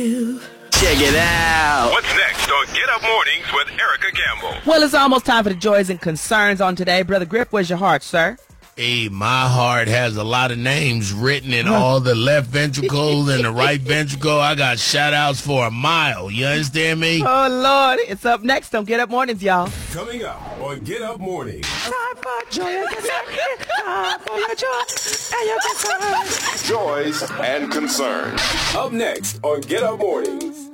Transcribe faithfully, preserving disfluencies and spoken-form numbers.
Check it out. What's next on Get Up Mornings with Erica Campbell? Well, it's almost time for the joys and concerns on today. Brother Griff, where's your heart, sir? Hey, my heart has a lot of names written in all the left ventricle and the right ventricle. I got shout-outs for a mile. You understand me? Oh, Lord. It's up next on Get Up Mornings, y'all. Coming up on Get Up Mornings. Time for joy and concern. Time for your joy and your concern. Joys and concerns. Up next on Get Up Mornings.